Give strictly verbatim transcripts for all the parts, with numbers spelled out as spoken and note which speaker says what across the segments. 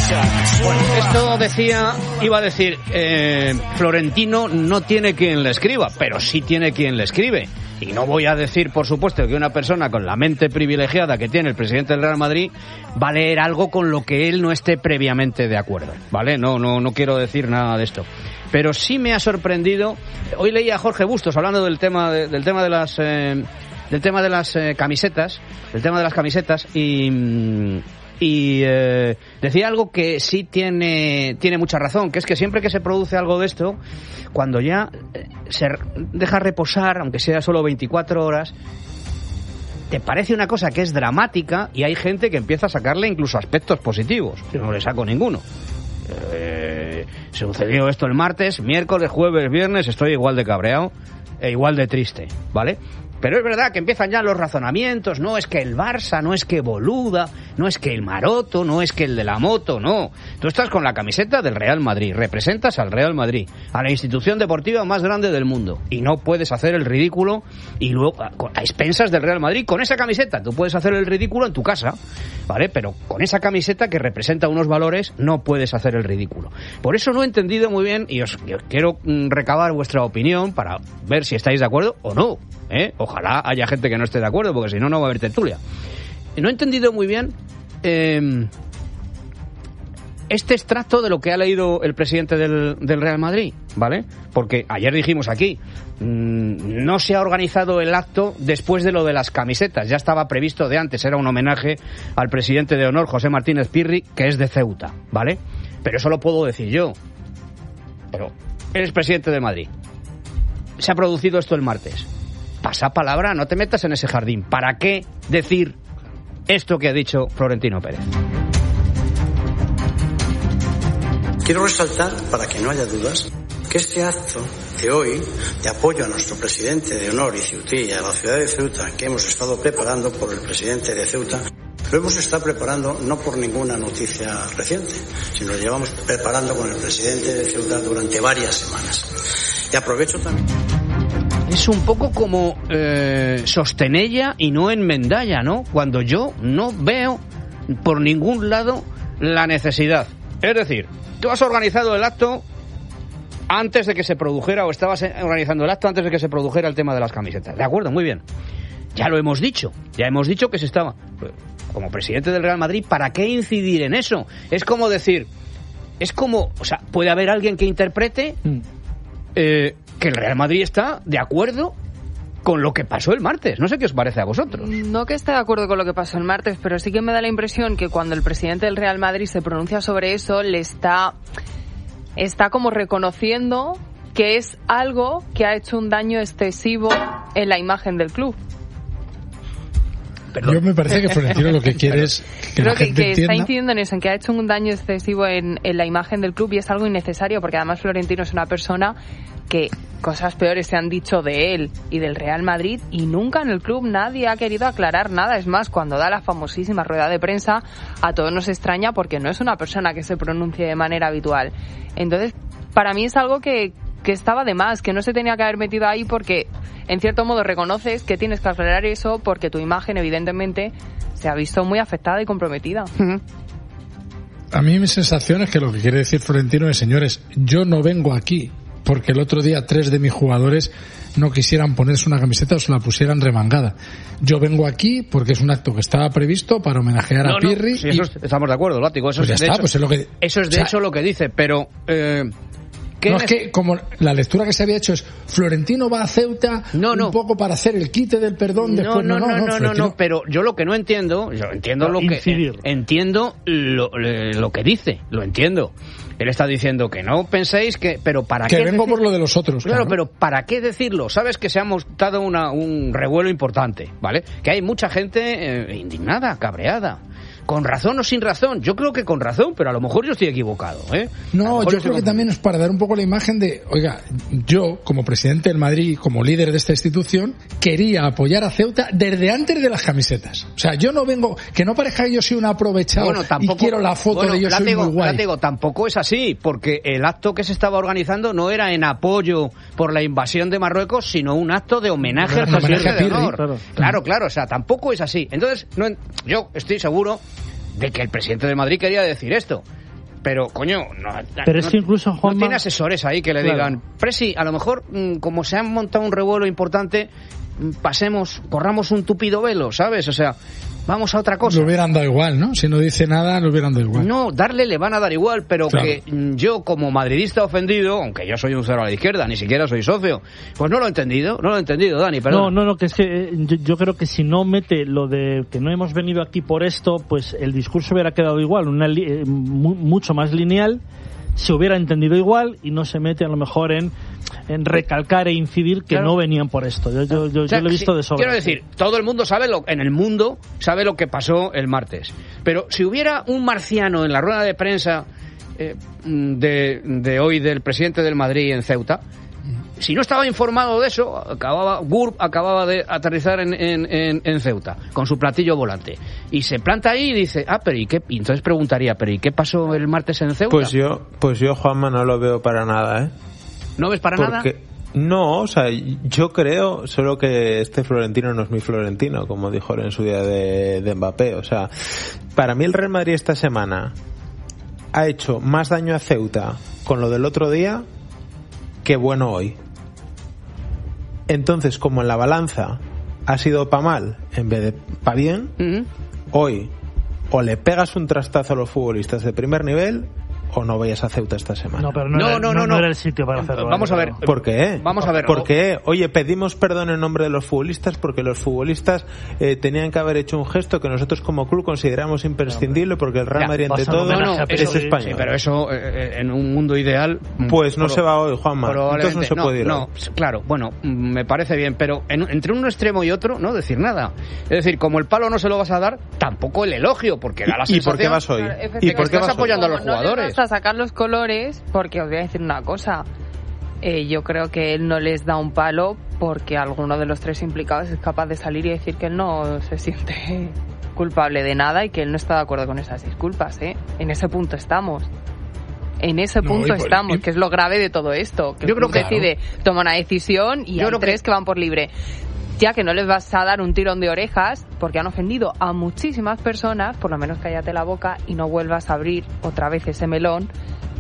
Speaker 1: Bueno, esto decía, iba a decir, eh, Florentino no tiene quien le escriba, pero sí tiene quien le escribe. Y no voy a decir, por supuesto, que una persona con la mente privilegiada que tiene el presidente del Real Madrid va a leer algo con lo que él no esté previamente de acuerdo, ¿vale? No, no, no quiero decir nada de esto. Pero sí me ha sorprendido. Hoy leía a Jorge Bustos hablando del tema de, del tema de las eh, del tema de las eh, camisetas, del tema de las camisetas y y eh, decía algo que sí tiene tiene mucha razón, que es que siempre que se produce algo de esto, cuando ya se deja reposar, aunque sea solo veinticuatro horas, te parece una cosa que es dramática y hay gente que empieza a sacarle incluso aspectos positivos. Yo no le saco ninguno. Eh, sucedió esto el martes, miércoles, jueves, viernes, estoy igual de cabreado e igual de triste, ¿vale? Pero es verdad que empiezan ya los razonamientos, no es que el Barça, no es que Boluda, no es que el Maroto, no es que el de la moto, no. Tú estás con la camiseta del Real Madrid, representas al Real Madrid, a la institución deportiva más grande del mundo, y no puedes hacer el ridículo y luego a, a expensas del Real Madrid con esa camiseta. Tú puedes hacer el ridículo en tu casa, ¿vale? Pero con esa camiseta que representa unos valores no puedes hacer el ridículo. Por eso no he entendido muy bien y os, os quiero mm, recabar vuestra opinión para ver si estáis de acuerdo o no, ¿eh? Ojalá haya gente que no esté de acuerdo, porque si no, no va a haber tertulia. No he entendido muy bien eh, este extracto de lo que ha leído el presidente del, del Real Madrid, ¿vale? Porque ayer dijimos aquí, mmm, no se ha organizado el acto después de lo de las camisetas, ya estaba previsto de antes, era un homenaje al presidente de honor, José Martínez Pirri, que es de Ceuta, ¿vale? Pero eso lo puedo decir yo. Pero eres presidente de Madrid. Se ha producido esto el martes. Pasa palabra, no te metas en ese jardín. ¿Para qué decir esto que ha dicho Florentino Pérez?
Speaker 2: Quiero resaltar, para que no haya dudas, que este acto de hoy, de apoyo a nuestro presidente de honor y ceutí y a la ciudad de Ceuta, que hemos estado preparando por el presidente de Ceuta, lo hemos estado preparando no por ninguna noticia reciente, sino lo llevamos preparando con el presidente de Ceuta durante varias semanas. Y aprovecho también...
Speaker 1: Es un poco como eh, sostenella y no enmendalla, ¿no? Cuando yo no veo por ningún lado la necesidad. Es decir, tú has organizado el acto antes de que se produjera, o estabas organizando el acto antes de que se produjera el tema de las camisetas. De acuerdo, muy bien. Ya lo hemos dicho, ya hemos dicho que se estaba... Como presidente del Real Madrid, ¿para qué incidir en eso? Es como decir, es como, o sea, puede haber alguien que interprete... Eh, que el Real Madrid está de acuerdo con lo que pasó el martes. No sé qué os parece a vosotros.
Speaker 3: No que esté de acuerdo con lo que pasó el martes, pero sí que me da la impresión que cuando el presidente del Real Madrid se pronuncia sobre eso, le está, está como reconociendo que es algo que ha hecho un daño excesivo en la imagen del club.
Speaker 4: Perdón. Yo me parece que Florentino lo que quiere es que
Speaker 3: Creo
Speaker 4: la
Speaker 3: que,
Speaker 4: gente
Speaker 3: que
Speaker 4: entienda...
Speaker 3: está incidiendo en eso, en que ha hecho un daño excesivo en, en la imagen del club, y es algo innecesario, porque además Florentino es una persona que cosas peores se han dicho de él y del Real Madrid, y nunca en el club nadie ha querido aclarar nada. Es más, cuando da la famosísima rueda de prensa, a todos nos extraña porque no es una persona que se pronuncie de manera habitual. Entonces, para mí es algo que, que estaba de más, que no se tenía que haber metido ahí, porque en cierto modo reconoces que tienes que aclarar eso porque tu imagen evidentemente se ha visto muy afectada y comprometida.
Speaker 1: Uh-huh.
Speaker 4: A mí mi sensación es que lo que quiere decir Florentino es, señores, yo no vengo aquí porque el otro día tres de mis jugadores no quisieran ponerse una camiseta o se la pusieran remangada. Yo vengo aquí porque es un acto que estaba previsto para homenajear
Speaker 1: no,
Speaker 4: a Pirri.
Speaker 1: No, sí, eso
Speaker 4: y...
Speaker 1: estamos de acuerdo, Látigo. Eso
Speaker 4: pues
Speaker 1: es
Speaker 4: ya
Speaker 1: de
Speaker 4: está,
Speaker 1: hecho,
Speaker 4: pues es lo que...
Speaker 1: eso es de
Speaker 4: o sea,
Speaker 1: hecho lo que dice, pero... Eh...
Speaker 4: No, es que como la lectura que se había hecho es Florentino va a Ceuta
Speaker 1: no, no.
Speaker 4: un poco para hacer el quite del perdón después.
Speaker 1: No, no, no, no, no,
Speaker 4: Florentino...
Speaker 1: no, pero yo lo que no entiendo, yo entiendo lo que entiendo lo, lo que dice, lo entiendo. Él está diciendo que no penséis que, pero para
Speaker 4: que
Speaker 1: qué
Speaker 4: vengo
Speaker 1: decir...
Speaker 4: por lo de los otros.
Speaker 1: Claro,
Speaker 4: claro,
Speaker 1: pero para qué decirlo. Sabes que se ha montado una, un revuelo importante, ¿vale? Que hay mucha gente eh, indignada, cabreada. Con razón o sin razón. Yo creo que con razón, pero a lo mejor yo estoy equivocado, ¿eh?
Speaker 4: No, yo creo que también es para dar un poco la imagen de, oiga, yo, como presidente del Madrid, como líder de esta institución, quería apoyar a Ceuta desde antes de las camisetas. O sea, yo no vengo, que no parezca que yo soy un aprovechado
Speaker 1: bueno, tampoco,
Speaker 4: y quiero la foto
Speaker 1: bueno,
Speaker 4: de yo
Speaker 1: látigo,
Speaker 4: soy muy guay.
Speaker 1: Látigo, tampoco es así, porque el acto que se estaba organizando no era en apoyo por la invasión de Marruecos, sino un acto de homenaje al presidente de honor. Claro. claro, claro, o sea, tampoco es así. Entonces, no, yo estoy seguro de que el presidente de Madrid quería decir esto. pero coño, no,
Speaker 5: pero
Speaker 1: no,
Speaker 5: es que incluso Juanma,
Speaker 1: no tiene asesores ahí que le claro. digan, Presi, a lo mejor como se han montado un revuelo importante, pasemos, corramos un tupido velo, ¿sabes? O sea, vamos a otra cosa.
Speaker 4: Le hubieran dado igual, ¿no? Si no dice nada, le hubieran dado igual.
Speaker 1: No, darle le van a dar igual, pero claro. que yo como madridista ofendido, aunque yo soy un cero a la izquierda, ni siquiera soy socio, pues no lo he entendido, no lo he entendido, Dani, perdón.
Speaker 5: No, no, no, que es que eh, yo, yo creo que si no mete lo de que no hemos venido aquí por esto, pues el discurso hubiera quedado igual, una li- eh, mu- mucho más lineal, se hubiera entendido igual y no se mete a lo mejor en, en recalcar e incidir que claro. no venían por esto. Yo, yo, yo, o sea, yo lo he visto
Speaker 1: sí,
Speaker 5: de sobra.
Speaker 1: Quiero decir, todo el mundo sabe, lo, en el mundo sabe lo que pasó el martes. Pero si hubiera un marciano en la rueda de prensa eh, de, de hoy del presidente del Madrid en Ceuta, si no estaba informado de eso, acababa Gurb acababa de aterrizar en, en, en, en Ceuta con su platillo volante y se planta ahí y dice, ah, pero ¿y qué? Y entonces preguntaría, pero ¿y qué pasó el martes en Ceuta?
Speaker 6: Pues yo, pues yo Juanma, no lo veo para nada, ¿eh?
Speaker 1: ¿No ves para
Speaker 6: Porque,
Speaker 1: nada?
Speaker 6: No, o sea, yo creo, solo que este Florentino no es mi Florentino, como dijo en su día de, de Mbappé. O sea, para mí el Real Madrid esta semana ha hecho más daño a Ceuta con lo del otro día que bueno hoy. Entonces, como en la balanza ha sido pa' mal en vez de pa' bien, uh-huh. hoy o le pegas un trastazo a los futbolistas de primer nivel o no vayas a Ceuta esta semana.
Speaker 5: No, pero no, no, era, no, no, no, no era el sitio para hacerlo.
Speaker 1: Vamos a ver.
Speaker 6: ¿Por qué?
Speaker 1: Vamos a ver.
Speaker 6: ¿Por qué? Oye, pedimos perdón en nombre de los futbolistas porque los futbolistas eh, tenían que haber hecho un gesto que nosotros como club consideramos imprescindible porque el Real Madrid ante todo
Speaker 1: no, no,
Speaker 6: es
Speaker 1: eso,
Speaker 6: español.
Speaker 1: Sí, pero eso eh, en un mundo ideal...
Speaker 6: Pues no pro, se va hoy, Juanma. Entonces no se
Speaker 1: no,
Speaker 6: puede ir
Speaker 1: No,
Speaker 6: hoy.
Speaker 1: Claro, bueno, me parece bien, pero en, entre un extremo y otro no decir nada. Es decir, como el palo no se lo vas a dar, tampoco el elogio, porque da la
Speaker 6: ¿Y,
Speaker 1: sensación...
Speaker 6: ¿Y por qué vas hoy?
Speaker 1: ¿Y por qué vas apoyando a los jugadores?
Speaker 3: No les vas a sacar los colores, porque os voy a decir una cosa. Eh, yo creo que él no les da un palo porque alguno de los tres implicados es capaz de salir y decir que él no se siente culpable de nada y que él no está de acuerdo con esas disculpas, ¿eh? En ese punto estamos. En ese
Speaker 4: no,
Speaker 3: punto
Speaker 4: y,
Speaker 3: yo,
Speaker 4: y,
Speaker 3: que es lo grave de todo esto. Que
Speaker 1: yo creo que
Speaker 3: decide,
Speaker 1: claro.
Speaker 3: toma una decisión y
Speaker 1: yo
Speaker 3: hay
Speaker 1: creo
Speaker 3: tres
Speaker 1: que...
Speaker 3: que van por libre. Ya que no les vas a dar un tirón de orejas porque han ofendido a muchísimas personas, por lo menos cállate la boca y no vuelvas a abrir otra vez ese melón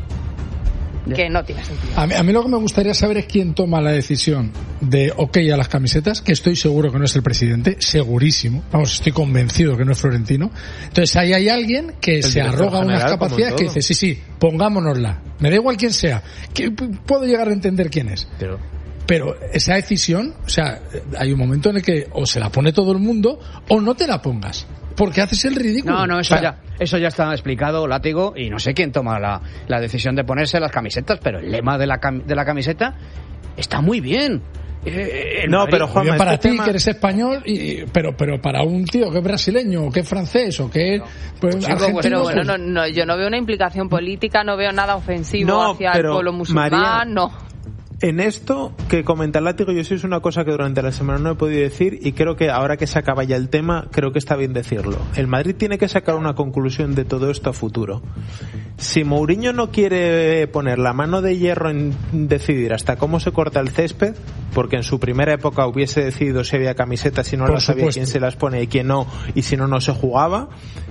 Speaker 3: que no tiene sentido.
Speaker 4: A mí, a mí lo que me gustaría saber es quién toma la decisión de ok a las camisetas, que estoy seguro que no es el presidente, segurísimo, vamos, estoy convencido que no es Florentino. Entonces ahí hay alguien que el se arroga unas capacidades que dice, sí, sí, pongámonosla, me da igual quién sea, que puedo llegar a entender quién es. Pero... Pero esa decisión, o sea, hay un momento en el que o se la pone todo el mundo o no te la pongas, porque haces el ridículo.
Speaker 1: No, no, eso,
Speaker 4: o sea,
Speaker 1: ya, eso ya está explicado, Látigo, y no sé quién toma la, la decisión de ponerse las camisetas, pero el lema de la, cam, de la camiseta está muy bien. Eh,
Speaker 6: no,
Speaker 1: Madrid,
Speaker 6: pero Juanma,
Speaker 4: para
Speaker 6: este
Speaker 4: ti
Speaker 6: tema...
Speaker 4: que eres español, y, pero pero para un tío que es brasileño o que es francés o que es pues,
Speaker 1: pues,
Speaker 4: argentino,
Speaker 3: pero
Speaker 4: pues...
Speaker 3: bueno, no, no, yo no veo una implicación política, no veo nada ofensivo
Speaker 6: no,
Speaker 3: hacia
Speaker 6: pero,
Speaker 3: el pueblo musulmán,
Speaker 6: María,
Speaker 3: no.
Speaker 6: En esto que comenta el Látigo, yo sí es una cosa que durante la semana no he podido decir y creo que ahora que se acaba ya el tema, creo que está bien decirlo. El Madrid tiene que sacar una conclusión de todo esto a futuro. Si Mourinho no quiere poner la mano de hierro en decidir hasta cómo se corta el césped, porque en su primera época hubiese decidido si había camisetas, si no
Speaker 4: Por
Speaker 6: las sabía,
Speaker 4: supuesto.
Speaker 6: quién se las pone y quién no, y si no, no se jugaba,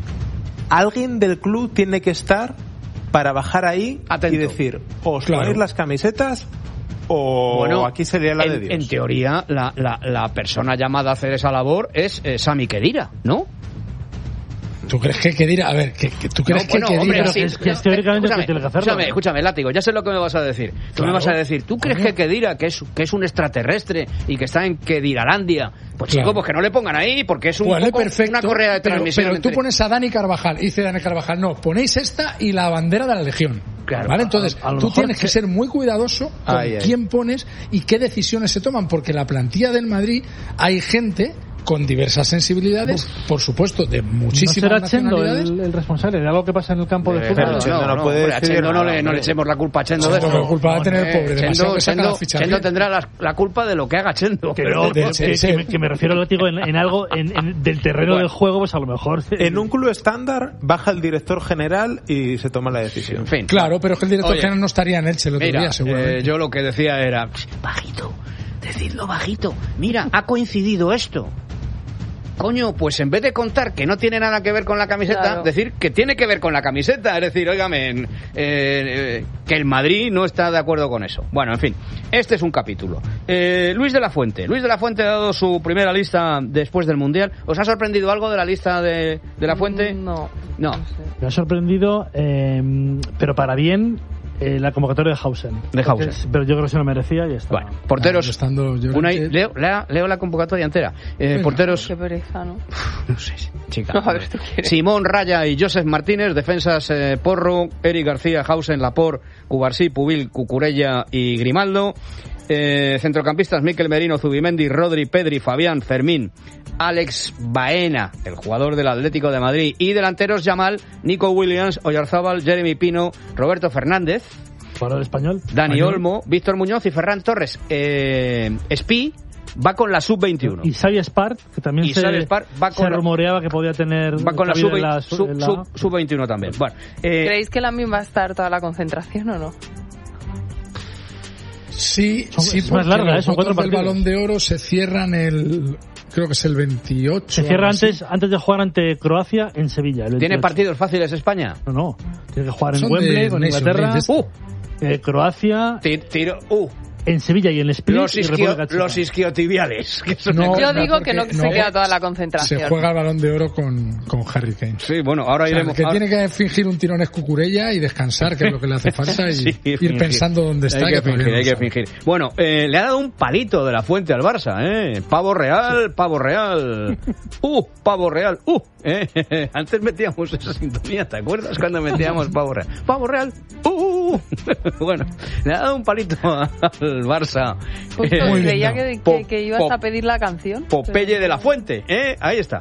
Speaker 6: alguien del club tiene que estar para bajar ahí
Speaker 1: Atento.
Speaker 6: Y decir, os
Speaker 4: Claro.
Speaker 6: ponéis las camisetas o
Speaker 1: bueno,
Speaker 6: aquí sería la
Speaker 1: en,
Speaker 6: de Dios.
Speaker 1: En teoría, la, la, la persona llamada a hacer esa labor es eh, Sami Khedira, ¿no?
Speaker 4: ¿Tú crees que Khedira? A ver, ¿que, que, ¿tú crees
Speaker 1: no, bueno,
Speaker 4: que Khedira?
Speaker 1: hombre,
Speaker 5: Pero
Speaker 1: sí,
Speaker 5: que es que
Speaker 1: no,
Speaker 5: teóricamente
Speaker 1: escúchame,
Speaker 5: que tiene que hacerlo.
Speaker 1: Escúchame, escúchame, Látigo, ya sé lo que me vas a decir. Tú
Speaker 4: Claro.
Speaker 1: me vas a decir, ¿tú crees
Speaker 4: Coño.
Speaker 1: que Khedira, que es, que es un extraterrestre y que está en Khediralandia? Pues
Speaker 4: Claro.
Speaker 1: chico, pues que no le pongan ahí, porque es un
Speaker 4: Vale,
Speaker 1: poco
Speaker 4: perfecto,
Speaker 1: una correa de
Speaker 4: pero,
Speaker 1: transmisión.
Speaker 4: pero tú
Speaker 1: entre-
Speaker 4: pones a Dani Carvajal, y dice Dani Carvajal, no, ponéis esta y la bandera de la Legión.
Speaker 1: Claro.
Speaker 4: ¿Vale? Entonces,
Speaker 5: A- a lo
Speaker 4: tú
Speaker 5: mejor
Speaker 4: tienes
Speaker 5: es
Speaker 4: que
Speaker 5: que-
Speaker 4: ser muy cuidadoso con
Speaker 6: Ay, ay.
Speaker 4: quién pones y qué decisiones se toman, porque la plantilla del Madrid hay gente con diversas sensibilidades,
Speaker 5: Uf.
Speaker 4: por supuesto, de
Speaker 5: ¿No
Speaker 4: muchísimas
Speaker 5: será Chendo
Speaker 4: nacionalidades.
Speaker 5: el, el responsable de algo que pasa en el campo de
Speaker 1: Eh,
Speaker 5: fútbol?
Speaker 6: pero Chendo no
Speaker 1: no,
Speaker 6: puede
Speaker 1: hombre, a
Speaker 6: decidir
Speaker 1: Chendo no
Speaker 6: nada,
Speaker 1: le, no le
Speaker 6: hombre.
Speaker 1: echemos la culpa a Chendo de
Speaker 4: Chendo,
Speaker 1: esto.
Speaker 4: ¿qué culpa va a tener el pobre? Demasiado
Speaker 1: Chendo,
Speaker 4: que saca
Speaker 1: Chendo-
Speaker 4: la ficha
Speaker 1: Chendo
Speaker 4: bien.
Speaker 1: tendrá la, la culpa de lo que haga Chendo.
Speaker 5: Que,
Speaker 1: pero-
Speaker 5: no,
Speaker 4: de-
Speaker 5: que,
Speaker 4: de-
Speaker 5: que
Speaker 4: de-
Speaker 5: me, que me refiero, Látigo, en, en algo en, en- del terreno
Speaker 1: Bueno.
Speaker 5: del juego, pues a lo mejor...
Speaker 6: En un club estándar baja el director general y se toma la decisión.
Speaker 1: En fin.
Speaker 4: Claro, pero es que el director
Speaker 1: Oye,
Speaker 4: general no estaría en Elche el otro
Speaker 1: Mira,
Speaker 4: día, seguramente.
Speaker 1: eh, yo lo que decía era, bajito, decidlo bajito. Mira, ha coincidido esto. coño, pues en vez de contar que no tiene nada que ver con la camiseta, claro, decir que tiene que ver con la camiseta. Es decir, óigame, eh, eh, que el Madrid no está de acuerdo con eso. Bueno, en fin, este es un capítulo. Eh, Luis de la Fuente. Luis de la Fuente ha dado su primera lista después del Mundial. ¿Os ha sorprendido algo de la lista de, de la Fuente?
Speaker 3: No.
Speaker 1: No.
Speaker 3: no sé.
Speaker 5: Me ha sorprendido, eh, pero para bien, eh, la convocatoria de Hausen.
Speaker 1: De Hausen.
Speaker 5: Es, pero yo creo que se lo merecía y ya está.
Speaker 1: Bueno, porteros.
Speaker 4: Ah, estando,
Speaker 1: una,
Speaker 4: que...
Speaker 1: leo, leo, leo la convocatoria entera. Eh, porteros.
Speaker 3: Qué pereza, ¿no?
Speaker 1: No sé, chica.
Speaker 3: No, a ver, ¿tú quieres?
Speaker 1: Simón, Raya y Joseph Martínez. Defensas, eh, Porro, Eric García, Hausen, Laporte, Cubarsí, Pubil, Cucurella y Grimaldo. Eh, centrocampistas, Mikel Merino, Zubimendi, Rodri, Pedri, Fabián, Fermín, Alex Baena, el jugador del Atlético de Madrid, y delanteros Yamal, Nico Williams, Oyarzábal, Jeremy Pino, Roberto Fernández,
Speaker 5: jugador español,
Speaker 1: Dani
Speaker 5: español.
Speaker 1: Olmo, Víctor Muñoz y Ferran Torres. eh, Espi va con la sub veintiuno.
Speaker 5: Y Xavi Espart, que también
Speaker 1: y
Speaker 5: se,
Speaker 1: Espart va con
Speaker 5: se
Speaker 1: la,
Speaker 5: rumoreaba que podía tener
Speaker 1: va con la sub,
Speaker 5: la,
Speaker 1: sub,
Speaker 5: la...
Speaker 1: sub, sub veintiuno también. Bueno, eh,
Speaker 3: ¿creéis que Lamine va a estar toda la concentración o no?
Speaker 4: Sí,
Speaker 5: son,
Speaker 4: sí,
Speaker 5: es más larga,
Speaker 4: los
Speaker 5: ¿eh? Son cuatro
Speaker 4: votos del
Speaker 5: partidos.
Speaker 4: Balón de Oro se cierran el, creo que es el veintiocho.
Speaker 5: Se cierra
Speaker 4: así.
Speaker 5: antes antes de jugar ante Croacia en Sevilla. El
Speaker 1: ¿tiene
Speaker 5: veintiocho.
Speaker 1: partidos fáciles España?
Speaker 5: No, no. Tiene que jugar en
Speaker 4: Son
Speaker 5: Wembley
Speaker 4: de
Speaker 5: con
Speaker 4: Nation
Speaker 5: Inglaterra.
Speaker 4: League,
Speaker 1: Uh,
Speaker 5: Eh, Croacia,
Speaker 1: tiro, uh,
Speaker 5: en Sevilla y en Split.
Speaker 1: los,
Speaker 5: y
Speaker 1: isquio,
Speaker 5: República Checa.
Speaker 1: los isquiotibiales. Que son
Speaker 4: No,
Speaker 3: Yo
Speaker 4: no,
Speaker 3: digo que no
Speaker 4: porque
Speaker 3: se
Speaker 4: no,
Speaker 3: queda toda la concentración.
Speaker 4: Se juega el Balón de Oro con, con Harry Kane.
Speaker 1: Sí, bueno, ahora
Speaker 4: O sea,
Speaker 1: iremos.
Speaker 4: el que
Speaker 1: ahora...
Speaker 4: tiene que fingir un tirón es Cucurella y descansar, que es lo que le hace falta, y
Speaker 1: Sí,
Speaker 4: ir
Speaker 1: fingir.
Speaker 4: pensando dónde está.
Speaker 1: Hay que,
Speaker 4: que
Speaker 1: fingir,
Speaker 4: todavía
Speaker 1: hay
Speaker 4: no
Speaker 1: que
Speaker 4: sabe.
Speaker 1: fingir. Bueno, eh, le ha dado un palito de la Fuente al Barça, ¿eh? Pavo real, pavo real. ¡Uh! Pavo real, ¡uh! ¿Eh? Antes metíamos esa sintonía, ¿te acuerdas cuando metíamos pavo real? ¡Pavo real! ¡Uh! Bueno, le ha dado un palito al Barça.
Speaker 3: Pues
Speaker 1: Eh,
Speaker 4: Muy
Speaker 3: creía
Speaker 4: bien,
Speaker 3: que,
Speaker 1: Po-
Speaker 3: que, que ibas
Speaker 1: po-
Speaker 3: a pedir la canción.
Speaker 1: Popeye
Speaker 3: pero-
Speaker 1: de la Fuente, ¿eh? Ahí está.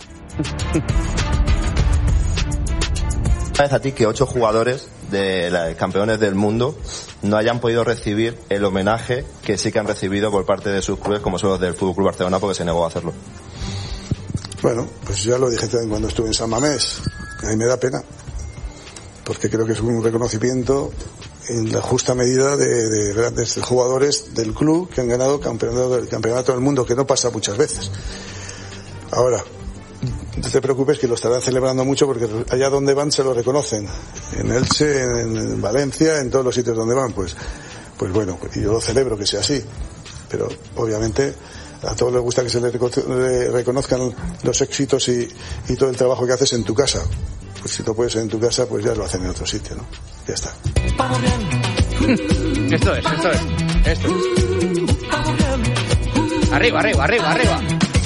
Speaker 7: ¿Sabes a ti que ocho jugadores de los campeones del mundo no hayan podido recibir el homenaje que sí que han recibido por parte de sus clubes, como son los del F C Barcelona, porque se negó a hacerlo?
Speaker 8: Bueno, pues ya lo dije también cuando estuve en San Mamés. A mí me da pena, porque creo que es un reconocimiento en la justa medida de, de grandes jugadores del club que han ganado campeonato, el campeonato del mundo, que no pasa muchas veces. Ahora, no te preocupes, que lo estarán celebrando mucho, porque allá donde van se lo reconocen. En Elche, en, en Valencia, en todos los sitios donde van, pues, pues bueno, y yo lo celebro que sea así. Pero obviamente a todos les gusta que se les reconozcan los éxitos y, y todo el trabajo que haces en tu casa. Pues si lo puedes hacer en tu casa, pues ya lo hacen en otro sitio, ¿no? Ya está.
Speaker 1: Esto es, esto es, esto es. Arriba, arriba, arriba, arriba.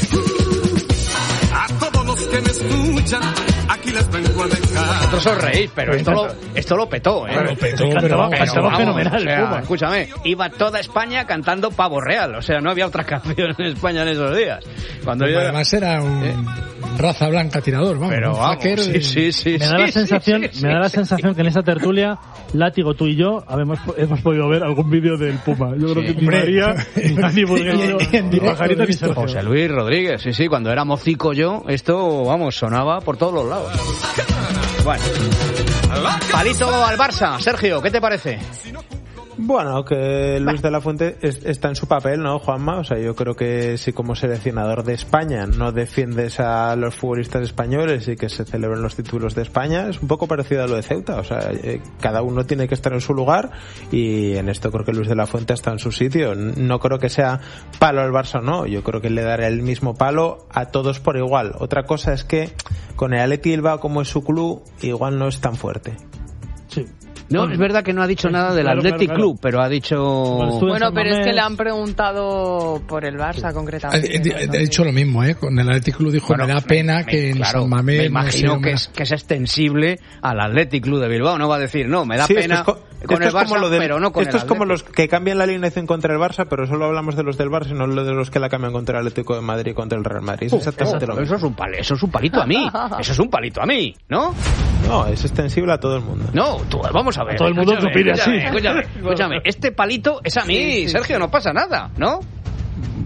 Speaker 9: A todos los que me escuchan, aquí les vengo a dejar.
Speaker 1: Vosotros os reís, pero esto lo, esto lo petó, ¿eh?
Speaker 4: Lo petó,
Speaker 5: Cantaba-
Speaker 4: pero vamos,
Speaker 5: cantaba
Speaker 1: vamos,
Speaker 5: fenomenal,
Speaker 1: o sea,
Speaker 5: Puma.
Speaker 1: escúchame, iba toda España cantando Pavo Real, o sea, no había otra canción en España en esos días. Cuando yo era-
Speaker 4: Además era un
Speaker 1: ¿Eh?
Speaker 4: raza blanca tirador, vamos.
Speaker 1: Pero
Speaker 4: un
Speaker 1: vamos,
Speaker 4: hacker
Speaker 1: sí,
Speaker 4: de-
Speaker 1: sí, sí.
Speaker 5: Me da la
Speaker 1: sí,
Speaker 5: sensación,
Speaker 1: sí, sí,
Speaker 5: me da la
Speaker 1: sí.
Speaker 5: sensación que en esta tertulia, Látigo, tú y yo, habemos, hemos podido ver algún vídeo del Puma. Yo creo
Speaker 1: Sí.
Speaker 5: que ni María, ni Dani Burgueño,
Speaker 4: Y- y en
Speaker 5: ni
Speaker 4: directo
Speaker 5: Pajarita,
Speaker 4: lo he
Speaker 5: ni
Speaker 4: visto.
Speaker 5: Sergio.
Speaker 1: José Luis Rodríguez, sí, sí, cuando era mocico yo, esto, vamos, sonaba por todos los lados. Bueno, palito al Barça. Sergio, ¿qué te parece?
Speaker 6: Bueno, que Luis de la Fuente es- está en su papel, ¿no, Juanma? O sea, yo creo que si como seleccionador de España no defiendes a los futbolistas españoles y que se celebren los títulos de España, es un poco parecido a lo de Ceuta. O sea, eh, cada uno tiene que estar en su lugar, y en esto creo que Luis de la Fuente está en su sitio. No creo que sea palo al Barça, no. Yo creo que le dará el mismo palo a todos por igual. Otra cosa es que con el Athletic Bilbao, como es su club, igual no es tan fuerte.
Speaker 5: Sí.
Speaker 1: No,
Speaker 5: Bueno,
Speaker 1: es verdad que no ha dicho nada del
Speaker 5: claro,
Speaker 1: Athletic
Speaker 5: claro, claro.
Speaker 1: Club, pero ha dicho...
Speaker 5: Bueno, estuve-
Speaker 3: Bueno,
Speaker 5: San
Speaker 3: pero es que
Speaker 5: Mamés.
Speaker 3: le han preguntado por el Barça
Speaker 4: Ha,
Speaker 3: concretamente.
Speaker 4: ha- ha dicho lo mismo, ¿eh? Con el Athletic Club dijo,
Speaker 1: Bueno,
Speaker 4: me da pena que
Speaker 1: me-
Speaker 4: en
Speaker 1: claro,
Speaker 4: San Mamés
Speaker 1: me
Speaker 4: no
Speaker 1: imagino
Speaker 4: se
Speaker 1: que es, que es extensible al Athletic Club de Bilbao. No va a decir, no, me da
Speaker 6: Sí, esto
Speaker 1: pena
Speaker 6: es co-
Speaker 1: con
Speaker 6: esto
Speaker 1: el
Speaker 6: es como
Speaker 1: Barça,
Speaker 6: lo del-
Speaker 1: pero no con
Speaker 6: esto
Speaker 1: el
Speaker 6: es como
Speaker 1: Athletic.
Speaker 6: los que cambian la alineación contra el Barça, pero solo hablamos de los del Barça y no de los que la cambian contra el Atlético de Madrid y contra el Real Madrid. Es exactamente lo
Speaker 1: Eso
Speaker 6: mismo.
Speaker 1: es, un pal- eso es un palito a mí. Eso es un palito a mí, ¿no?
Speaker 6: No, es extensible a todo el mundo.
Speaker 1: No, tú, vamos a ver.
Speaker 5: Todo el mundo
Speaker 1: escúchame,
Speaker 5: que opine así.
Speaker 1: escúchame, Escúchame, escúchame. Este palito es a mí, Sergio, no pasa nada, ¿no?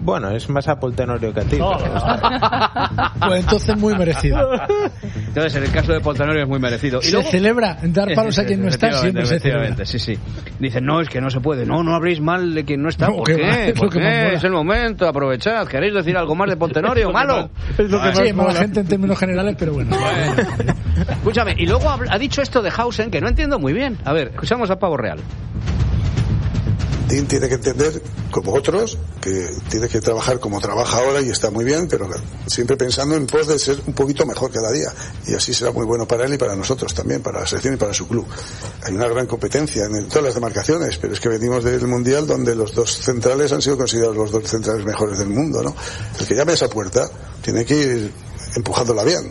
Speaker 6: Bueno, es más a Paul Tenorio que a ti.
Speaker 5: No.
Speaker 6: Pero...
Speaker 4: Pues entonces muy merecido.
Speaker 1: Entonces, en el caso de Paul Tenorio es muy merecido. Y
Speaker 4: Se
Speaker 1: luego...
Speaker 4: celebra dar palos a quien no está, siempre se celebra.
Speaker 1: Sí, sí. Dicen, no, es que no se puede. No, no habréis mal de quien no está.
Speaker 4: No,
Speaker 1: ¿Por
Speaker 4: qué
Speaker 1: qué?
Speaker 4: va, es
Speaker 1: ¿Por
Speaker 4: lo que
Speaker 1: qué?
Speaker 4: más mola.
Speaker 1: Es el momento, aprovechad. ¿Queréis decir algo más de Paul Tenorio? ¿Malo?
Speaker 5: Es lo que
Speaker 4: Sí,
Speaker 5: más
Speaker 4: mala
Speaker 5: mola.
Speaker 4: gente en términos generales, pero bueno.
Speaker 1: Bueno. Escúchame, y luego ha dicho esto de Hausen que no entiendo muy bien. A ver, escuchamos a Pavo Real.
Speaker 8: Dean tiene que entender, como otros, que tiene que trabajar como trabaja ahora y está muy bien, pero siempre pensando en pos de ser un poquito mejor cada día. Y así será muy bueno para él y para nosotros también, para la selección y para su club. Hay una gran competencia en todas las demarcaciones, pero es que venimos del Mundial donde los dos centrales han sido considerados los dos centrales mejores del mundo, ¿no? El que llame a esa puerta tiene que ir empujándola bien.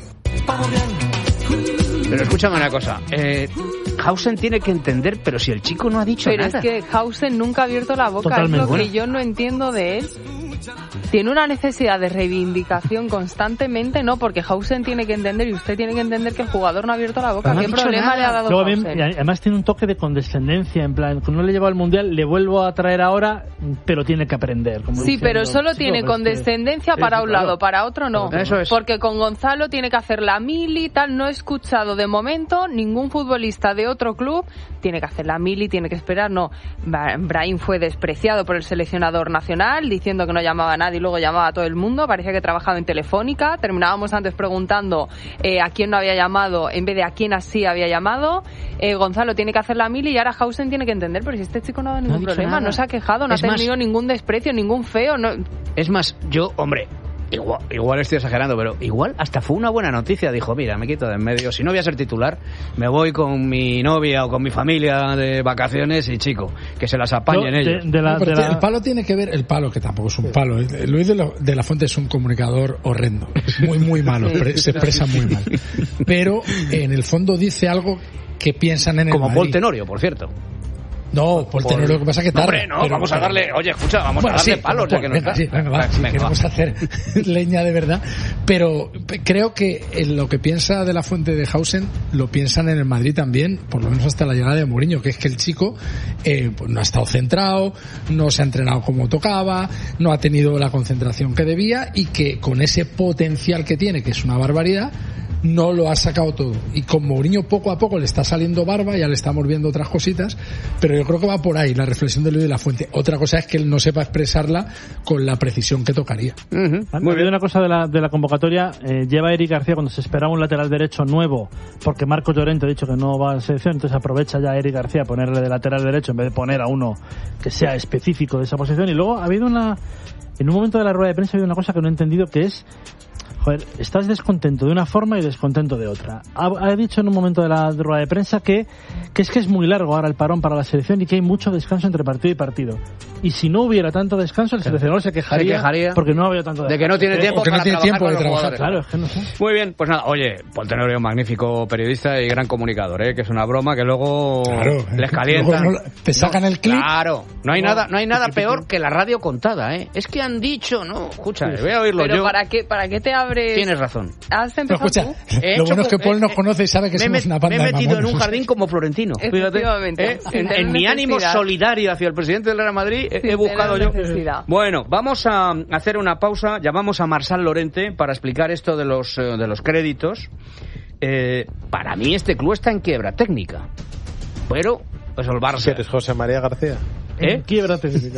Speaker 1: Pero escúchame una cosa. Eh... Hausen tiene que entender, pero si el chico no ha dicho
Speaker 3: pero
Speaker 1: nada.
Speaker 3: Pero es que Hausen nunca ha abierto la boca.
Speaker 5: Totalmente.
Speaker 3: Es lo
Speaker 1: Bueno.
Speaker 3: que yo no entiendo de él. Tiene una necesidad de reivindicación constantemente, ¿no? Porque Hausen tiene que entender y usted tiene que entender que el jugador no ha abierto la boca.
Speaker 1: No ha
Speaker 3: ¿Qué
Speaker 1: dicho
Speaker 3: problema
Speaker 1: nada.
Speaker 3: le ha dado
Speaker 5: Luego, bien,
Speaker 3: Hausen?
Speaker 5: y además tiene un toque de condescendencia, en plan, no le lleva al mundial, le vuelvo a traer ahora, pero tiene que aprender. Como
Speaker 3: Sí,
Speaker 5: diciendo,
Speaker 3: pero solo
Speaker 5: chico,
Speaker 3: tiene
Speaker 5: pues,
Speaker 3: condescendencia
Speaker 5: que-
Speaker 3: para
Speaker 5: es,
Speaker 3: un
Speaker 5: claro.
Speaker 3: lado, para otro no.
Speaker 1: Eso es.
Speaker 3: Porque con Gonzalo tiene que hacer la mili y tal. No he escuchado de momento ningún futbolista de otro club tiene que hacer la mili, tiene que esperar. No, Ba- Brahim fue despreciado por el seleccionador nacional diciendo que no llamaba a nadie y luego llamaba a todo el mundo. Parecía que trabajaba en Telefónica. Terminábamos antes preguntando eh, a quién no había llamado en vez de a quién así había llamado. Eh, Gonzalo tiene que hacer la mili y ahora Hausen tiene que entender, pero si este chico no ha dado
Speaker 1: No ha
Speaker 3: ningún
Speaker 1: dicho
Speaker 3: problema,
Speaker 1: nada.
Speaker 3: no se ha quejado, no
Speaker 1: Es
Speaker 3: ha
Speaker 1: más-
Speaker 3: tenido ningún desprecio, ningún feo. No...
Speaker 1: Es más, yo, hombre, igual, igual estoy exagerando, pero igual hasta fue una buena noticia. Dijo, mira, me quito de en medio. Si no voy a ser titular, me voy con mi novia o con mi familia de vacaciones y, chico, que se las apañen
Speaker 5: Yo, de-
Speaker 1: ellos.
Speaker 5: de la-
Speaker 4: No, pero
Speaker 5: de
Speaker 4: tío,
Speaker 5: la-
Speaker 4: el palo tiene que ver, el palo que tampoco es un palo. eh, Luis de, lo- de la Fuente es un comunicador horrendo, muy muy malo, pre- se expresa muy mal. Pero en el fondo dice algo que piensan en el
Speaker 1: Como
Speaker 4: Madrid.
Speaker 1: Paul Tenorio, por cierto.
Speaker 4: No, Paul Tenorio lo que pasa es que tarda.
Speaker 1: Hombre, no,
Speaker 4: pero-
Speaker 1: vamos a darle, oye, escucha, vamos
Speaker 4: Bueno,
Speaker 1: a darle
Speaker 4: sí,
Speaker 1: palos, ya
Speaker 4: Paul,
Speaker 1: que no
Speaker 4: venga,
Speaker 1: está.
Speaker 4: sí, venga, va, si
Speaker 1: Venga,
Speaker 4: queremos
Speaker 1: va.
Speaker 4: hacer leña de verdad. Pero pe- creo que en lo que piensa de la Fuente de Hausen lo piensan en el Madrid también, por lo menos hasta la llegada de Mourinho, que es que el chico eh, pues no ha estado centrado, no se ha entrenado como tocaba, no ha tenido la concentración que debía y que con ese potencial que tiene, que es una barbaridad, no lo ha sacado todo. Y con Mourinho poco a poco le está saliendo barba, ya le estamos viendo otras cositas, pero yo creo que va por ahí la reflexión de Luis de la Fuente. Otra cosa es que él no sepa expresarla con la precisión que tocaría.
Speaker 1: Ujú,
Speaker 5: Ha
Speaker 1: muy
Speaker 5: habido
Speaker 1: bien.
Speaker 5: una cosa de la, de la convocatoria, eh, lleva Eric García cuando se esperaba un lateral derecho nuevo, porque Marcos Llorente ha dicho que no va a la selección, entonces aprovecha ya Eric García a ponerle de lateral derecho en vez de poner a uno que sea específico de esa posición. Y luego ha habido una, en un momento de la rueda de prensa ha habido una cosa que no he entendido, que es, joder, estás descontento de una forma y descontento de otra. Ha, ha dicho en un momento de la rueda de prensa que, que es que es muy largo ahora el parón para la selección y que hay mucho descanso entre partido y partido. Y si no hubiera tanto descanso, el seleccionador se quejaría,
Speaker 1: Se quejaría
Speaker 5: porque no había tanto
Speaker 1: de
Speaker 5: descanso.
Speaker 1: que no tiene
Speaker 5: Eh,
Speaker 1: tiempo
Speaker 4: o que no
Speaker 1: para
Speaker 4: tiene
Speaker 1: trabajar
Speaker 4: tiempo
Speaker 1: con
Speaker 4: de
Speaker 1: los
Speaker 4: trabajar.
Speaker 1: jugadores.
Speaker 5: Claro, es que no sé.
Speaker 1: Muy bien, pues nada, oye, Paul Tenorio, magnífico periodista y gran comunicador, ¿eh? Que es una broma que luego
Speaker 4: Claro,
Speaker 1: les
Speaker 4: eh,
Speaker 1: calientan.
Speaker 4: luego no- te sacan el clip.
Speaker 1: Claro, no hay
Speaker 5: No,
Speaker 1: nada, no hay nada
Speaker 5: piqui, piqui.
Speaker 1: peor que la radio contada, ¿eh? Es que han dicho, no, escucha, voy a oírlo
Speaker 3: Pero
Speaker 1: yo.
Speaker 3: ¿para qué, ¿para qué te abres?
Speaker 1: Tienes razón.
Speaker 3: ¿Has
Speaker 4: No,
Speaker 3: empezado
Speaker 4: escucha,
Speaker 3: tú?
Speaker 1: He
Speaker 4: lo
Speaker 1: hecho
Speaker 4: bueno es que
Speaker 1: co-
Speaker 4: Paul nos
Speaker 1: eh,
Speaker 4: conoce y sabe que
Speaker 1: me,
Speaker 4: somos
Speaker 1: he-
Speaker 4: una
Speaker 1: me
Speaker 4: banda
Speaker 1: he
Speaker 4: de
Speaker 1: metido en un
Speaker 4: mamones.
Speaker 1: jardín como Florentino. Fíjate,
Speaker 3: Efectivamente,
Speaker 1: ¿eh?
Speaker 3: sin
Speaker 1: en,
Speaker 3: tener
Speaker 1: en mi ánimo
Speaker 3: necesidad.
Speaker 1: solidario hacia el presidente del Real Madrid he-
Speaker 3: Sin
Speaker 1: he buscado
Speaker 3: tener
Speaker 1: yo.
Speaker 3: necesidad.
Speaker 1: Bueno, vamos a hacer una pausa. Llamamos a Marsal Lorente para explicar esto de los eh, de los créditos. Eh, para mí este club está en quiebra técnica, pero pues el
Speaker 6: ¿Qué
Speaker 1: Barça.
Speaker 6: eres, José María García?
Speaker 1: ¿Eh?
Speaker 5: Quiebra técnica.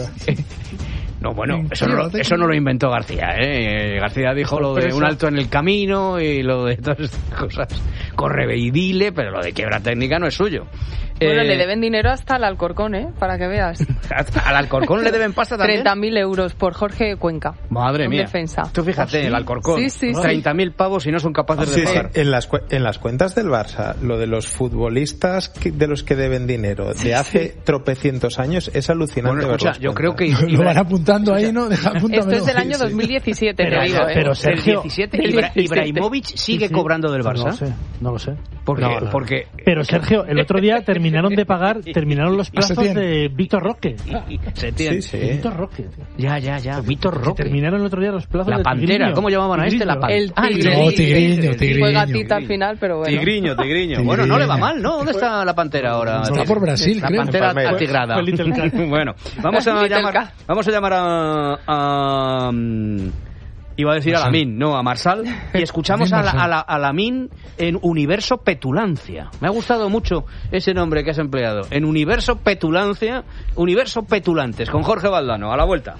Speaker 1: No, bueno,
Speaker 4: En
Speaker 1: eso no, lo,
Speaker 4: quiebra
Speaker 1: eso no lo inventó García, ¿eh? García dijo lo de
Speaker 5: Sorpresa.
Speaker 1: un alto en el camino y lo de todas estas cosas. Corre y dile, pero lo de quiebra técnica no es suyo.
Speaker 3: Bueno,
Speaker 1: Eh,
Speaker 3: le deben dinero hasta al Alcorcón, ¿eh? Para que veas.
Speaker 1: ¿Al Alcorcón le deben pasta también?
Speaker 3: treinta mil euros por Jorge Cuenca.
Speaker 1: Madre
Speaker 3: Un
Speaker 1: mía.
Speaker 3: defensa.
Speaker 1: Tú fíjate,
Speaker 5: ¿Ah, sí?
Speaker 1: el Alcorcón.
Speaker 3: Sí, sí, sí.
Speaker 1: treinta mil pavos y no son capaces
Speaker 6: Sí,
Speaker 1: de
Speaker 6: sí,
Speaker 1: pagar.
Speaker 6: en las, cu- en las cuentas del Barça, lo de los futbolistas que- de los que deben dinero de hace tropecientos años es alucinante.
Speaker 1: Bueno,
Speaker 6: ver
Speaker 1: escucha,
Speaker 6: las
Speaker 1: yo creo
Speaker 6: cuentas.
Speaker 1: que...
Speaker 4: Lo van apuntando ahí, ¿no? Deja,
Speaker 3: Esto
Speaker 4: apúntamelo.
Speaker 3: es del año
Speaker 4: Sí,
Speaker 3: dos mil diecisiete,
Speaker 5: Pero-
Speaker 3: te digo, ¿eh?
Speaker 5: pero
Speaker 1: El
Speaker 5: Sergio,
Speaker 1: diecisiete,
Speaker 3: el
Speaker 1: Ibra-
Speaker 3: diecisiete.
Speaker 1: Ibrahimovic sigue
Speaker 5: Sí, sí.
Speaker 1: cobrando del
Speaker 5: No
Speaker 1: Barça.
Speaker 5: lo sé, no lo sé.
Speaker 1: Porque,
Speaker 5: No, no.
Speaker 1: porque
Speaker 5: Pero Sergio, el otro día terminaron de pagar, terminaron los plazos de Víctor Roque.
Speaker 1: Se tiene.
Speaker 6: Sí, sí.
Speaker 5: Víctor Roque. Tío.
Speaker 1: Ya, ya, ya. Víctor Roque.
Speaker 5: Terminaron el otro día los plazos
Speaker 1: La
Speaker 5: de
Speaker 1: Pantera.
Speaker 5: Tigriño.
Speaker 1: ¿Cómo llamaban a este? La Pantera.
Speaker 3: El
Speaker 1: Ah,
Speaker 3: tigre.
Speaker 4: No, Tigriño, Tigriño.
Speaker 3: Fue gatita al final, pero bueno.
Speaker 1: Tigriño, tigriño. Bueno, no le va mal, ¿no? ¿Dónde está la Pantera ahora?
Speaker 4: Está por Brasil,
Speaker 1: La
Speaker 4: creo.
Speaker 1: Pantera
Speaker 6: Palmeiras.
Speaker 1: atigrada.
Speaker 5: Fue Little Cat.
Speaker 1: Bueno, vamos a
Speaker 3: Little
Speaker 1: llamar,
Speaker 3: Cat.
Speaker 1: vamos a llamar a, a mm, iba a decir a Lamin, no, a Marsal, y escuchamos a, la, a, la, a Lamin en Universo Petulancia. Me ha gustado mucho ese nombre que has empleado. En Universo Petulancia, Universo Petulantes, con Jorge Valdano. A la vuelta.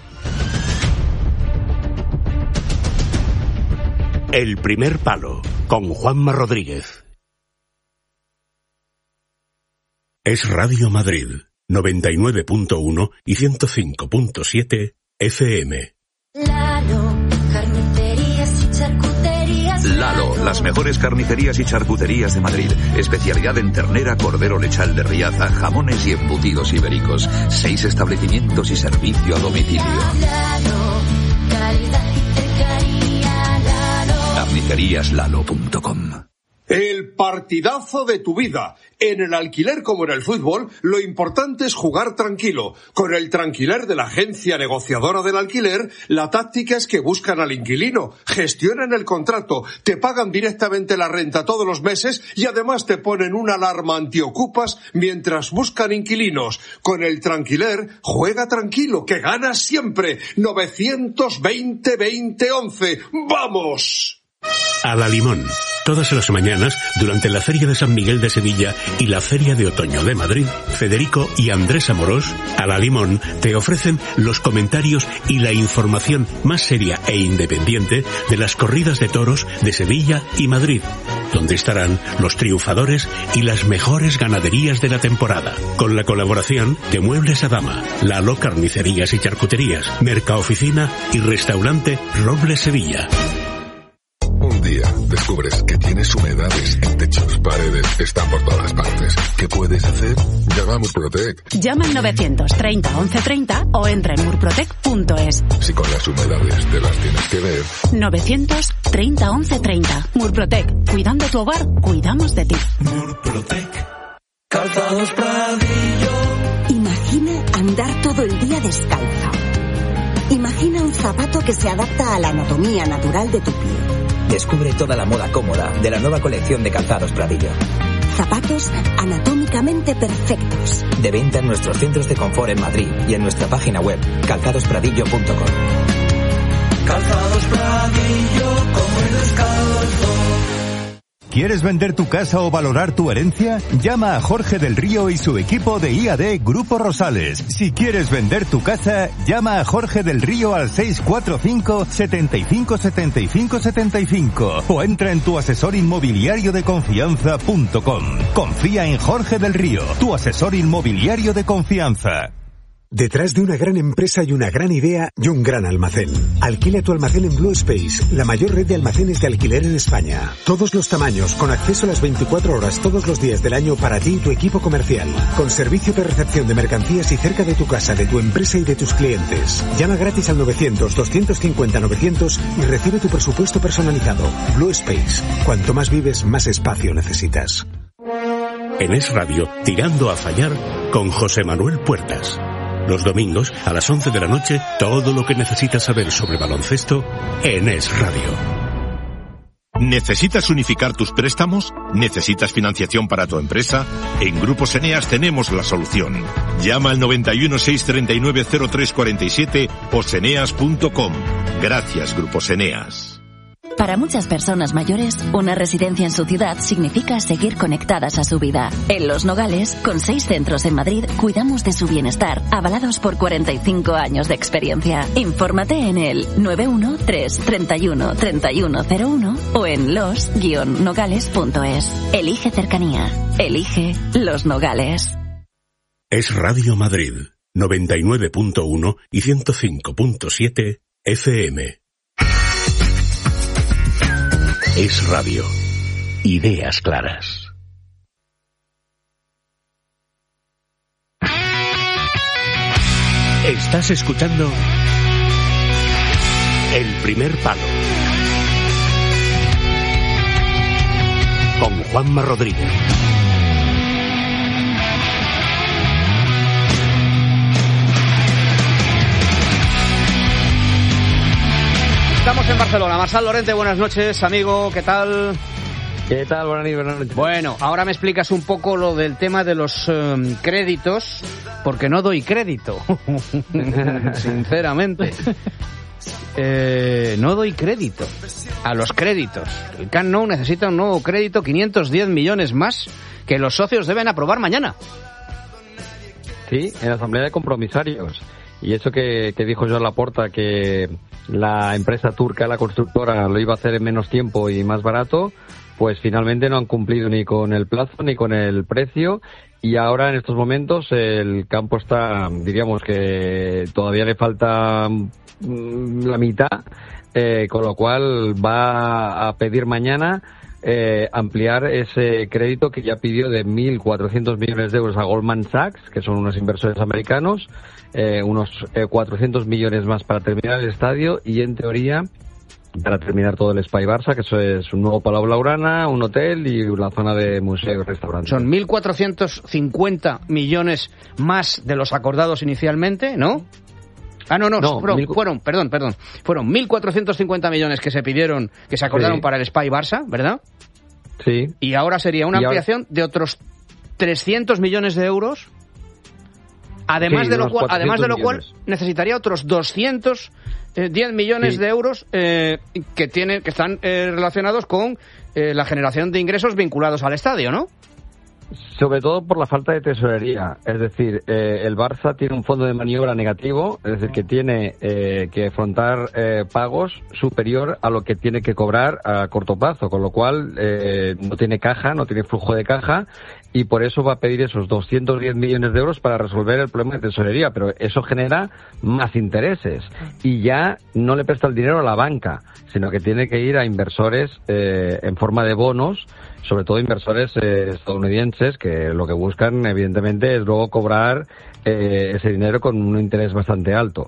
Speaker 10: El primer palo, con Juanma Rodríguez. Es Radio Madrid, noventa y nueve punto uno y ciento cinco punto siete F M.
Speaker 11: Lalo, carnicerías y charcuterías.
Speaker 12: Lalo, las mejores carnicerías y charcuterías de Madrid. Especialidad en ternera, cordero lechal de Riaza, jamones y embutidos ibéricos. Seis establecimientos y servicio a domicilio.
Speaker 11: Lalo, calidad y cercanía. Lalo.
Speaker 12: carnicerías lalo punto com.
Speaker 13: El partidazo de tu vida. En el alquiler como en el fútbol, lo importante es jugar tranquilo. Con el Tranquiler de la agencia negociadora del alquiler, la táctica es que buscan al inquilino, gestionan el contrato, te pagan directamente la renta todos los meses y además te ponen una alarma antiocupas mientras buscan inquilinos. Con el Tranquiler, juega tranquilo, que ganas siempre. novecientos veinte veinte once. ¡Vamos!
Speaker 10: A la Limón, todas las mañanas, durante la Feria de San Miguel de Sevilla y la Feria de Otoño de Madrid, Federico y Andrés Amorós, a la Limón, te ofrecen los comentarios y la información más seria e independiente de las corridas de toros de Sevilla y Madrid, donde estarán los triunfadores y las mejores ganaderías de la temporada, con la colaboración de Muebles a Dama, Lalo Carnicerías y Charcuterías, Mercaoficina y Restaurante Robles Sevilla.
Speaker 14: Un día descubres que tienes humedades en techos, paredes, están por todas partes. ¿Qué puedes hacer? Llama a Murprotec.
Speaker 15: Llama al novecientos treinta once treinta o entra en murprotec punto es.
Speaker 14: Si con las humedades te las tienes que ver.
Speaker 15: novecientos treinta once treinta. Murprotec. Cuidando tu hogar, cuidamos de ti.
Speaker 9: Murprotec. Calzados Pradillo.
Speaker 16: Imagina andar todo el día descalzo. Imagina un zapato que se adapta a la anatomía natural de tu pie.
Speaker 17: Descubre toda la moda cómoda de la nueva colección de Calzados Pradillo.
Speaker 16: Zapatos anatómicamente perfectos.
Speaker 17: De venta en nuestros centros de confort en Madrid y en nuestra página web calzados pradillo punto com.
Speaker 9: Calzados Pradillo, como el descalzo.
Speaker 18: ¿Quieres vender tu casa o valorar tu herencia? Llama a Jorge del Río y su equipo de I A D Grupo Rosales. Si quieres vender tu casa, llama a Jorge del Río al seis cuatro cinco, setenta y cinco, setenta y cinco, setenta y cinco o entra en tu asesor inmobiliario de confianza punto com. Confía en Jorge del Río, tu asesor inmobiliario de confianza.
Speaker 19: Detrás de una gran empresa hay una gran idea y un gran almacén. Alquila tu almacén en Blue Space, la mayor red de almacenes de alquiler en España. Todos los tamaños, con acceso a las veinticuatro horas todos los días del año para ti y tu equipo comercial. Con servicio de recepción de mercancías y cerca de tu casa, de tu empresa y de tus clientes. Llama gratis al novecientos, doscientos cincuenta, novecientos y recibe tu presupuesto personalizado. Blue Space. Cuanto más vives, más espacio necesitas.
Speaker 10: En Es Radio, Tirando a Fallar, con José Manuel Puertas. Los domingos, a las once de la noche, todo lo que necesitas saber sobre baloncesto en Es Radio.
Speaker 20: ¿Necesitas unificar tus préstamos? ¿Necesitas financiación para tu empresa? En Grupos Eneas tenemos la solución. Llama al noventa y uno, seiscientos treinta y nueve, cero tres cuarenta y siete o seneas punto com. Gracias, Grupos Eneas.
Speaker 15: Para muchas personas mayores, una residencia en su ciudad significa seguir conectadas a su vida. En Los Nogales, con seis centros en Madrid, cuidamos de su bienestar, avalados por cuarenta y cinco años de experiencia. Infórmate en el nueve uno tres, treinta y uno, treinta y uno cero uno o en los guion nogales punto es. Elige cercanía. Elige Los Nogales.
Speaker 10: Es Radio Madrid, noventa y nueve punto uno y ciento cinco punto siete F M. Es Radio. Ideas claras. Estás escuchando El Primer Palo. con Juanma Rodríguez.
Speaker 1: Estamos en Barcelona. Marçal Lorente, buenas noches, amigo, ¿qué tal?
Speaker 21: ¿Qué tal? Buenas noches, buenas noches.
Speaker 1: Bueno, ahora me explicas un poco lo del tema de los um, créditos, porque no doy crédito, sinceramente. Eh, no doy crédito a los créditos. El Camp Nou necesita un nuevo crédito, quinientos diez millones más, que los socios deben aprobar mañana.
Speaker 21: Sí, en la asamblea de compromisarios. Y eso que, que dijo Joan Laporta, que la empresa turca, la constructora, lo iba a hacer en menos tiempo y más barato, pues finalmente no han cumplido ni con el plazo ni con el precio. Y ahora, en estos momentos, el campo está, diríamos que todavía le falta la mitad, eh, con lo cual va a pedir mañana eh, ampliar ese crédito que ya pidió de mil cuatrocientos millones de euros a Goldman Sachs, que son unos inversores americanos, eh, unos eh, cuatrocientos millones más para terminar el estadio y, en teoría, para terminar todo el Espai Barça, que eso es un nuevo Palau Blaugrana, un hotel y una zona de museo y restaurante.
Speaker 1: Son mil cuatrocientos cincuenta millones más de los acordados inicialmente, ¿no? Ah, no, no, no fueron, mil... fueron, perdón, perdón, fueron mil cuatrocientos cincuenta millones que se pidieron, que se acordaron sí. para el Espai Barça, ¿verdad?
Speaker 21: Sí.
Speaker 1: Y ahora sería una y ampliación ahora... de otros trescientos millones de euros, además sí, de lo cual, además de lo cual necesitaría otros doscientos diez millones sí. de euros eh, que tienen, que están eh, relacionados con eh, la generación de ingresos vinculados al estadio, ¿no?
Speaker 21: Sobre todo por la falta de tesorería. Es decir, eh, el Barça tiene un fondo de maniobra negativo, es decir, que tiene eh, que afrontar eh, pagos superior a lo que tiene que cobrar a corto plazo, con lo cual eh, no tiene caja, no tiene flujo de caja, y por eso va a pedir esos doscientos diez millones de euros para resolver el problema de tesorería, pero eso genera más intereses y ya no le presta el dinero a la banca, sino que tiene que ir a inversores eh, en forma de bonos, sobre todo inversores eh, estadounidenses, que lo que buscan evidentemente es luego cobrar eh, ese dinero con un interés bastante alto.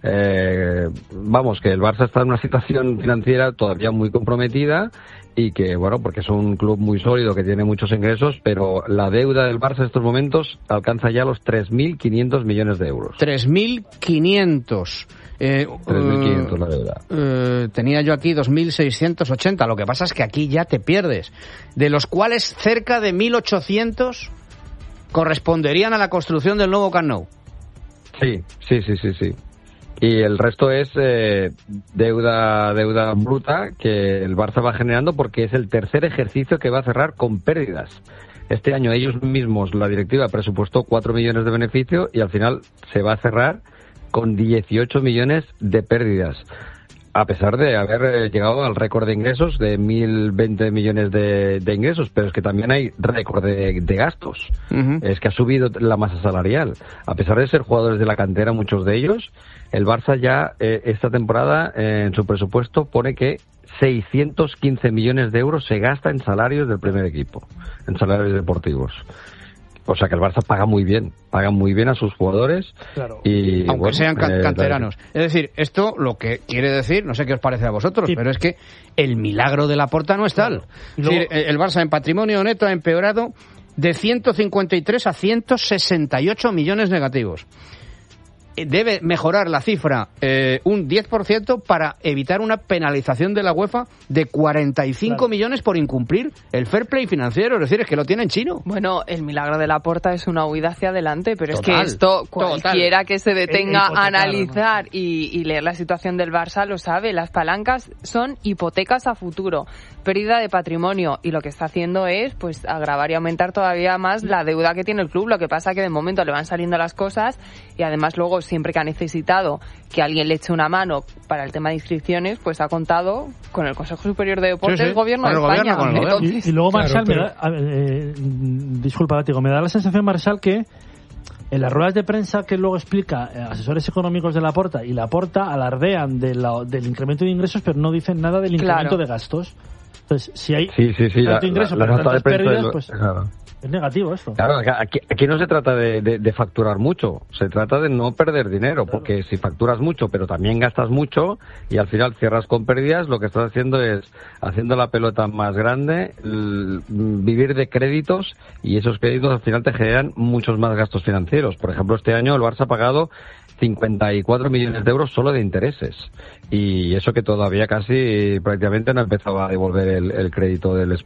Speaker 21: Eh, vamos, que el Barça está en una situación financiera todavía muy comprometida y que, bueno, porque es un club muy sólido que tiene muchos ingresos, pero la deuda del Barça en estos momentos alcanza ya los tres mil quinientos millones de euros.
Speaker 1: tres mil quinientos. Eh,
Speaker 21: tres mil quinientos la deuda.
Speaker 1: Eh, tenía yo aquí dos mil seiscientos ochenta. Lo que pasa es que aquí ya te pierdes. De los cuales cerca de mil ochocientos corresponderían a la construcción del nuevo Camp Nou.
Speaker 21: Sí, sí, sí, sí, sí. Y el resto es eh, deuda deuda bruta que el Barça va generando porque es el tercer ejercicio que va a cerrar con pérdidas. Este año ellos mismos, la directiva, presupuestó cuatro millones de beneficio y al final se va a cerrar con dieciocho millones de pérdidas, a pesar de haber llegado al récord de ingresos de mil veinte millones de, de ingresos, pero es que también hay récord de, de gastos. Uh-huh. Es que ha subido la masa salarial. A pesar de ser jugadores de la cantera, muchos de ellos, el Barça ya eh, esta temporada eh, en su presupuesto pone que seiscientos quince millones de euros se gasta en salarios del primer equipo, en salarios deportivos. O sea que el Barça paga muy bien, paga muy bien a sus jugadores.
Speaker 1: Claro.
Speaker 21: Y,
Speaker 1: aunque
Speaker 21: bueno,
Speaker 1: sean can-
Speaker 21: eh,
Speaker 1: canteranos. Es decir, esto lo que quiere decir, no sé qué os parece a vosotros, sí. pero es que el milagro de Laporta no es tal. Claro. Luego... Es decir, el Barça en patrimonio neto ha empeorado de ciento cincuenta y tres a ciento sesenta y ocho millones negativos. Debe mejorar la cifra eh, un diez por ciento para evitar una penalización de la UEFA de cuarenta y cinco claro. millones por incumplir el fair play financiero. Es decir, es que lo tiene en chino.
Speaker 3: Bueno, el milagro de Laporta es una huida hacia adelante, pero total, es que esto cualquiera
Speaker 1: total.
Speaker 3: que se detenga a analizar y, y leer la situación del Barça lo sabe. Las palancas son hipotecas a futuro, pérdida de patrimonio, y lo que está haciendo es pues agravar y aumentar todavía más la deuda que tiene el club. Lo que pasa que de momento le van saliendo las cosas y además luego siempre que ha necesitado que alguien le eche una mano para el tema de inscripciones, pues ha contado con el Consejo Superior de Deportes,
Speaker 1: sí, sí.
Speaker 3: Gobierno
Speaker 1: con
Speaker 3: de
Speaker 1: el
Speaker 3: España.
Speaker 1: Gobierno, con el gobierno.
Speaker 5: Y, y luego, Marçal,
Speaker 21: claro, pero...
Speaker 5: me da, eh, disculpa, Látigo, me da la sensación, Marçal, que en las ruedas de prensa que luego explica eh, asesores económicos de Laporta y Laporta alardean de la, del incremento de ingresos, pero no dicen nada del incremento claro. de gastos. Entonces, si hay
Speaker 21: sí, sí, sí,
Speaker 5: tanto
Speaker 21: la,
Speaker 5: ingreso
Speaker 21: la,
Speaker 5: pero
Speaker 21: la
Speaker 5: tantas pérdidas,
Speaker 21: lo,
Speaker 5: pues...
Speaker 21: Claro.
Speaker 5: Es negativo esto.
Speaker 21: Claro, aquí, aquí no se trata de, de, de facturar mucho, se trata de no perder dinero, porque si facturas mucho pero también gastas mucho y al final cierras con pérdidas, lo que estás haciendo es haciendo la pelota más grande, l- vivir de créditos, y esos créditos al final te generan muchos más gastos financieros. Por ejemplo, este año el Barça ha pagado cincuenta y cuatro millones de euros solo de intereses, y eso que todavía casi prácticamente no ha empezado a devolver el, el crédito del,